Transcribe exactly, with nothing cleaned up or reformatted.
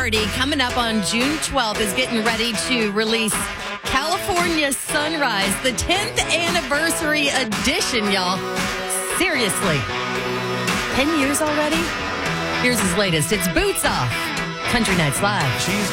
Party, coming up on June twelfth, is getting ready to release California Sunrise, the tenth anniversary edition, y'all. Seriously. ten years already? Here's his latest. It's Boots Off. Country Nights Live. She's